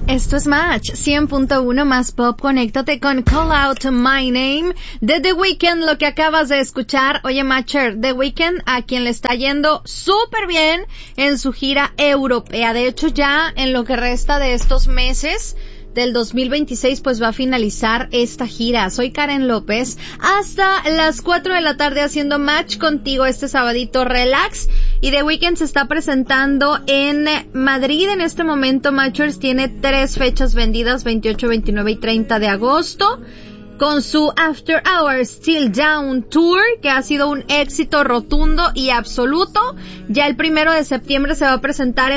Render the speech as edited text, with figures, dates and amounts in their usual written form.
Esto es Match 100.1 más pop. Conéctate con Call Out My Name de The Weeknd, lo que acabas de escuchar. Oye, Matcher, The Weeknd, a quien le está yendo súper bien en su gira europea. De hecho, ya en lo que resta de estos meses del 2026, pues va a finalizar esta gira. Soy Karen López, hasta las 4 de la tarde haciendo Match contigo este sabadito relax. Y The Weeknd se está presentando en Madrid en este momento. Matchers tiene 3 fechas vendidas, 28, 29 y 30 de agosto, con su After Hours Still Down Tour, que ha sido un éxito rotundo y absoluto. Ya el 1 de septiembre se va a presentar en